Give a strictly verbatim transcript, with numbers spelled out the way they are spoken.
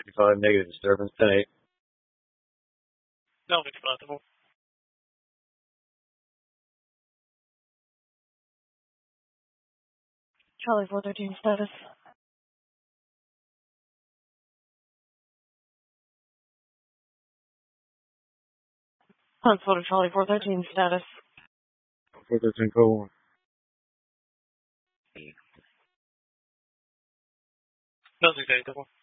fifty-five, negative disturbance, ten eight. No, fifty-five. Charlie four thirteen status. Hunt photo Charlie four thirteen status. four thirteen, code one. No, six eight, double.